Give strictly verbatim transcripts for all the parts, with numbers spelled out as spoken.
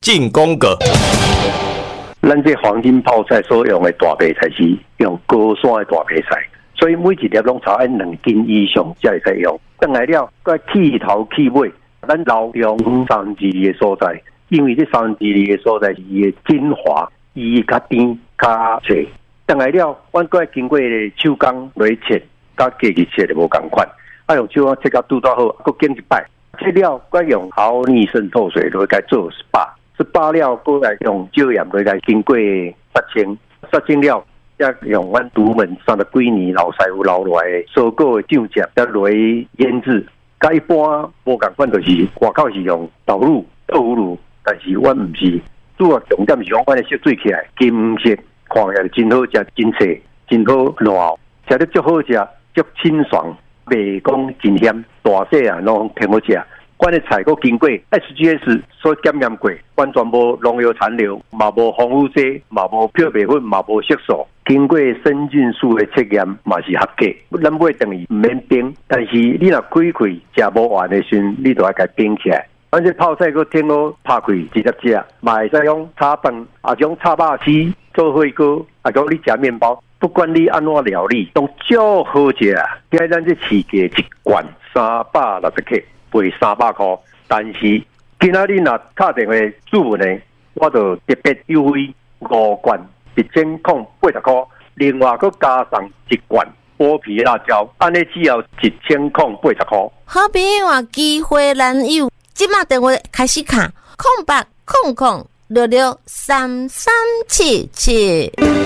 进攻个。 咱这黄金泡菜所用的大白菜是用高山的大白菜，所以每一粒拢炒按两斤以上才会使用。等来了，该去头去尾，咱留用三至二的所在，因为这三至二的所在是伊的精华，伊较甜较脆。等来了，阮该经过手工来切，甲家己切的无共款。啊，用手工切到拄到好，搁煎一摆，切了该用毫逆渗透水来该做 S P A。S P A 了，过来用椒盐来经过杀青，杀青了，再用阮独门三十几年老师傅留落来的所果的酱汁，再来腌制。甲一般无共款，就是外口是用豆乳、豆腐乳，但是阮毋是，主要重点是讲阮的色水起来金色，看起来真好食、真脆、真好烂，食得足好食、足清爽，袂讲真咸，大细啊拢挺好食。阮的菜阁经过 S G S 所检验过，完全无农药残留，嘛无防腐剂，嘛无漂白粉，嘛无色素。经过生菌素的测验，嘛是合格。咱买等于唔免冰，但是你若开开食无完的时，你就要甲冰起来。咱这泡菜阁挺好拍开直接食，嘛会使用炒饭，啊种炒肉丝做火锅，啊讲你食面包，不管你安怎料理，都足好食啊！今日咱这市价一罐三百六十克。卖三百块，但是今仔日若打电话注文呢，我就特别优惠五罐一千零八十块，另外佮加上一罐剥皮辣椒，安尼只要一千零八十块。 好朋友啊，机会难有，即马电话开始卡，空八空空六六三三七七。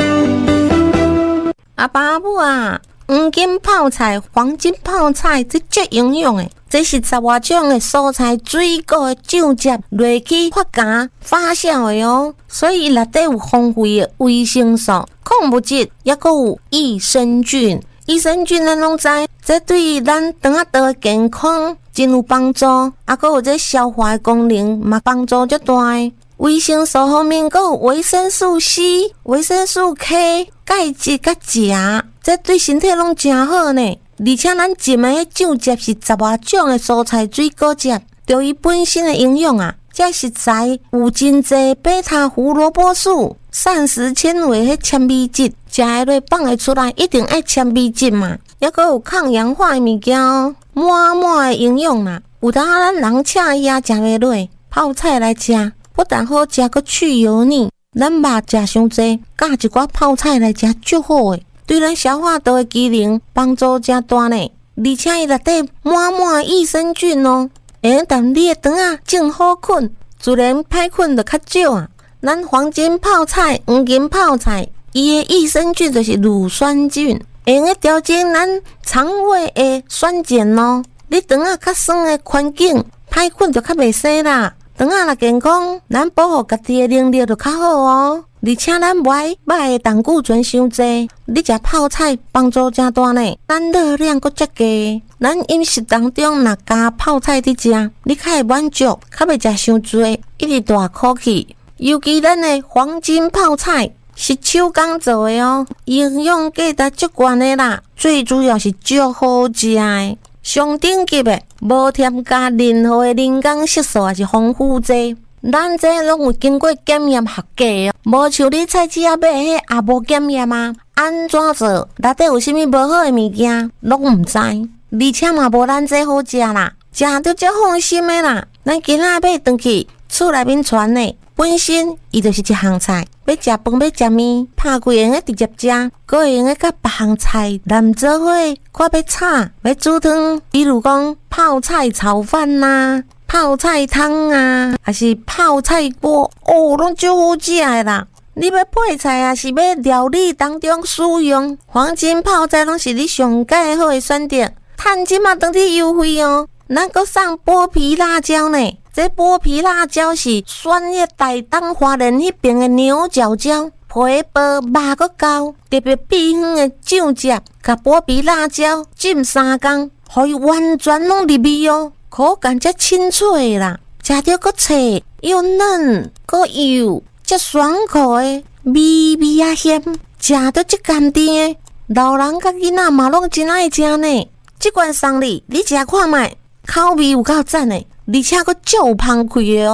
阿爸母啊！黄金泡菜、黄金泡菜，这足营养诶！这是十外种诶蔬菜、水果诶酱汁落去发芽发酵诶哦，所以内底有丰富诶维生素、矿物质，也阁有益生菌。益生菌咱拢知，这对咱肠仔道诶健康真有帮助，啊，阁有这消化诶功能嘛帮助足大诶。维生素方面，阁有维生素 C、维生素 K、钙质甲钾。这对身体拢真好呢，而且咱浸的酱汁是十外种的蔬菜水果汁，就伊本身的营养啊，这食材有真济贝塔胡萝卜素、膳食纤维迄纤维质，食下来放会出来，一定爱纤维质嘛，还阁有抗氧化的物件哦，满满的营养啦。有当咱人吃遐食袂落，泡菜来吃，不但好食，阁去油腻。咱肉食伤济，加一寡泡菜来食足好诶。对咱消化道的机能帮助真大呢，而且伊内底满满益生菌哦，会当你的肠啊正好困，自然歹困就较少啊。咱黄金泡菜、黄金泡菜，伊的益生菌就是乳酸菌，会用调整咱肠胃的酸碱哦。你肠啊较酸的环境，歹困就较袂生啦。肠啊若健康，咱保护家己的能力就较好哦。而且咱袂歹的胆固醇伤济，你食泡菜帮助真大呢，咱热量阁足低。咱饮食当中若加泡菜伫食，你较会满足，较袂食伤济，一直大口气。尤其咱的黄金泡菜是手工做的哦，营养价值足悬的啦，最主要是足好食的，上顶级的，无添加任何的人工色素，也是防腐剂。咱这拢有经过检验合格哦，无像你菜市仔买迄也无检验啊，安怎做？内底有啥物无好的物件，拢毋知，而且嘛无咱这好食啦，食着足放心的啦。咱今仔买回去厝内面传的，本身伊就是一项菜，要食饭要食面，拍开用个直接食，佫会用个甲别项菜连做伙，看要炒要煮汤，比如讲泡菜炒饭呐、啊。泡菜汤啊，还是泡菜锅哦，拢足好食的啦。你要配菜啊，是要料理当中使用，黄金泡菜拢是你上介好的选择。趁即马当天优惠哦，咱阁送剥皮辣椒呢。这剥皮辣椒是选迄台东花莲迄边的牛角椒，皮薄肉阁高，特别秘方的酱汁，甲剥皮辣椒浸三工，互伊完全拢入味哦。口感才清脆啦，食着阁脆又嫩，阁油，才爽口的，微微啊咸，食着即甘甜的，老人甲囡仔嘛拢真爱食呢。即款送你，你食看卖，口味有够赞的，而且阁足有香气的哦。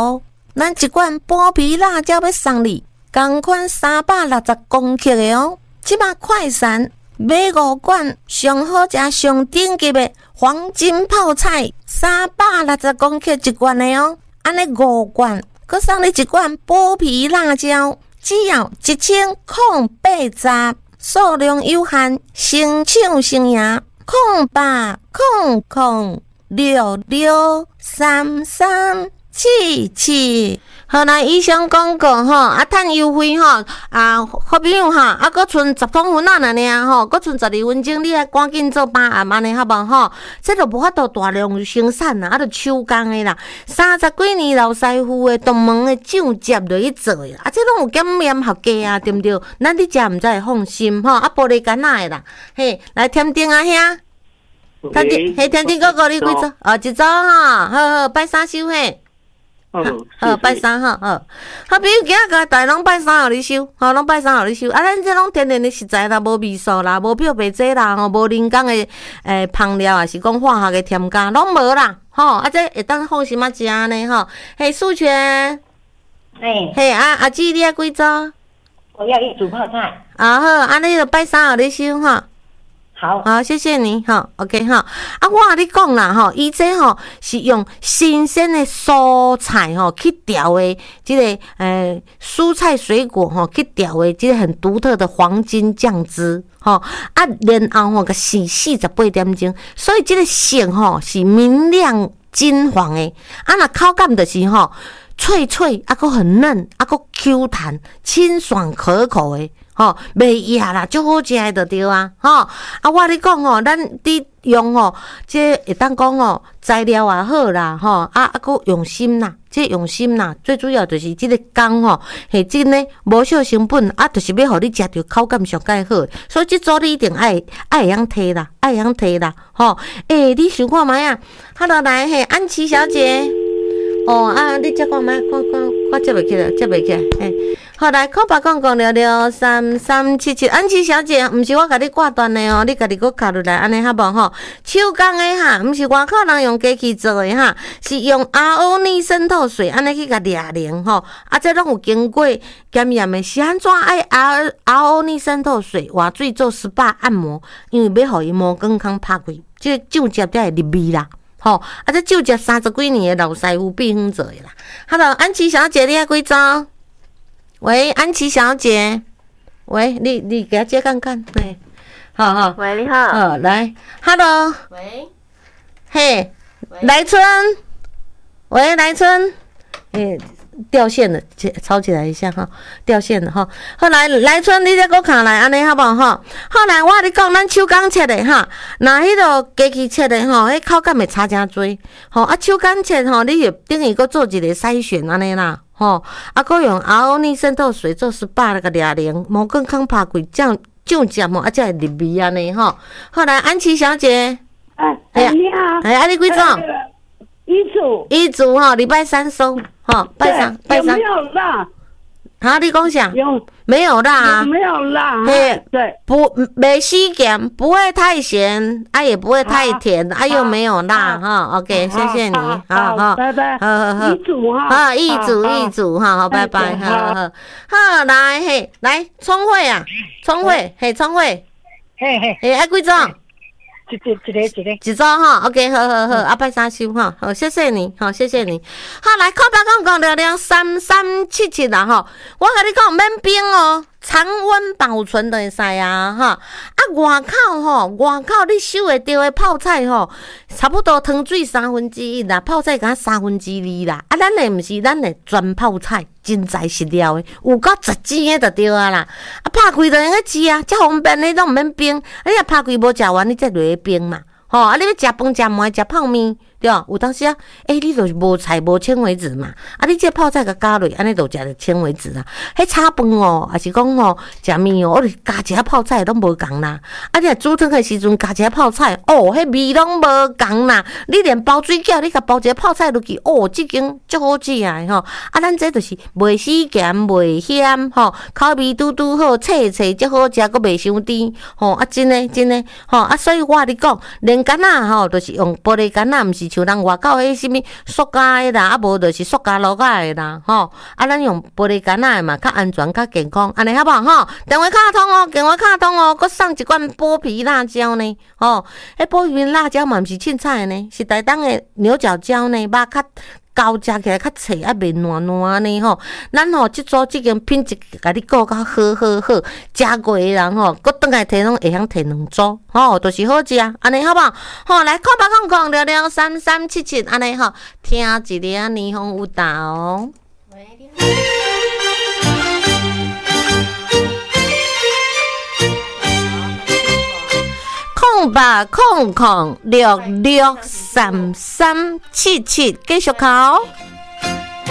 咱一罐剥皮辣椒要送你，同款三百六十公克的哦。即马快闪买五罐，上好食、上顶级的黄金泡菜，三百六十公克一罐的哦。安尼五罐，佮送你一罐剥皮辣椒，只要一千零八十，数量有限，先抢先赢。空八空空六六三三七七，好来，以上广告吼，啊，趁优惠吼，啊，好朋友哈，啊，搁剩十通分啊呢尔吼，搁剩十二分钟，你来赶紧做八暗安尼好无吼？这都无法度大量生产啦，啊，都手工的啦，三十几年老师傅的独门的酱汁落去做的，啊，这拢有检验合格啊，对不对？咱你食毋才会放心吼，啊，玻璃干仔的啦，嘿，来添丁啊兄，添丁，嘿，添丁哥哥你几组？哦，一组吼，好好，拜三收嘿。 好， 好，拜三哈，好，好，比如今仔个大拢拜三互你收，吼，拢拜三互你收。啊，咱这拢天然的食材啦，无味素啦，无漂白剂啦，吼，无人工的诶香料啊，是讲化学的添加，拢无啦，吼，啊，这会当放心啊食呢，吼。嘿，素全， 哎， 嘿，啊，阿姊你爱几组？ 我要一组泡菜。 啊好，安尼就拜三互你收哈。 好， 好，谢谢你，哈 ，OK 哈。啊，我甲你讲啦，吼，伊这吼是用新鲜的蔬菜吼去调的，这个呃蔬菜水果吼去调的，这个很独特的黄金酱汁，吼啊，然后吼个洗四十八点钟，所以这个色吼是明亮金黄的，啊，那口感就是吼脆脆，啊，佮很嫩，啊，佮 Q 弹，清爽可口的。吼，袂野啦，足好食的就对啊，吼啊！我咧讲吼，咱伫用吼，这会当讲吼，材料也好啦，吼啊啊，佮用心啦，这用心啦，最主要就是这个工吼，系真诶无少成本，啊，就是要互你食着口感上介好，所以这组你一定爱爱会晓摕啦，爱会晓摕啦，吼！诶、欸，你想看卖啊？哈喽，来嘿，安琪小姐，哦啊，你接看卖，看看，我接袂起来，接袂起来，嘿。好来，空白广告了了三三七七，安琪小姐，毋是我甲你挂断的哦，你家己搁卡落来，安尼好无吼？手工的哈，毋是外口人用机器做的哈，是用 R O 逆渗透水安尼去甲掠零吼，啊，这拢有经过检验的，是安怎爱 R R O 逆渗透水活水做 S P A 按摩，因为要互伊毛健康拍开，这个酱汁才会入味啦。吼，啊，这酱汁三十几年的老师傅秘方做的啦。Hello， 安琪小姐，你爱几组？喂，安琪小姐，喂，你你给她接看看，对，好好， 喂，你好， 好来 ，Hello， 喂， 嘿，来春，喂，来春，诶、欸，掉线了，抄起来一下哈，掉线了哈。后来来春，你再给我看来，安尼好不好哈？后来我跟你讲，咱手工切的哈，那迄个机器切的吼，迄口感会差真多。吼啊，手工切吼，你就等于搁做一个筛选安尼啦。吼，啊，搁用 R O 逆渗透水做 S P A 那个掠零，毛健康拍开，这样酱汁吼，啊，才会入味安尼吼。后来安琪小姐， 哎，哎，你好， 哎，啊，你几种？ 一组， 一组吼，礼拜三收，吼，拜三，拜三。 有没有辣？ 好，你讲啥？ 有， 没有辣啊？ 有没有辣？ 嘿， 对， 不，没西咸，不会太咸，啊，也不会太甜，啊，又没有辣哈。OK， 谢谢你，好好， 拜拜， 好好好， 一组哈， 啊，一组一组哈，好，拜拜，好好好，好，来嘿，来聪慧啊，聪慧，嘿，聪慧， 嘿嘿， 嘿，爱几种？ 一个一个一个， 一组哈 ，OK， 好好好，啊，拜三收哈，好，谢谢你，好，谢谢你，好，来，靠白讲讲聊聊三三七七啦哈，我跟你讲免冰哦。常温保存就会使啊，哈！啊，外口吼，外口你收会到的泡菜吼，差不多汤水三分之一啦，泡菜敢三分之二啦。啊，咱的毋是咱的全泡菜，真材实料的，有够实煎的就对啊啦。啊，拍开就用个吃啊，遮方便你都毋免冰。啊，你若拍开无食完，你再落去冰嘛。吼，啊，你要食饭、食糜、食泡面。对，有当时啊，诶、欸，你就是无菜无纤维质嘛，啊，你这泡菜甲加落，安尼就食着纤维质啦。迄炒饭哦，也是讲吼，食面哦，我就加一下泡菜拢无共啦。啊，你若煮汤的时阵加一下泡菜，哦，迄味拢无共啦。你连包水饺，你甲包一下泡菜落去，哦，即间足好食诶吼。啊，咱这就是袂死咸，袂咸吼，口味拄拄好，脆脆足好食，阁袂伤甜吼。啊，真诶真诶吼。啊，所以我甲你讲，连干仔吼，就是用玻璃干仔，毋是。 像咱外口迄什物塑胶的啦，啊无就是塑胶落盖的啦，吼，啊咱用玻璃杆仔的嘛，较安全较健康，安尼好不好吼？电话卡通哦，电话卡通哦，佮送一罐剥皮辣椒呢，吼，迄剥皮辣椒嘛毋是凊彩的呢，是台东的牛角椒呢，肉较厚食起来较脆啊，袂烂烂呢吼。咱吼即组即间品质甲你顾较好好好，食过的人吼，佮转来摕拢会晓摕两组，吼，都是好食，安尼好不好？吼，来空八空空六六三三七七，安尼吼，听一个霓虹舞蹈哦。空八空空六六三三七七，继续考。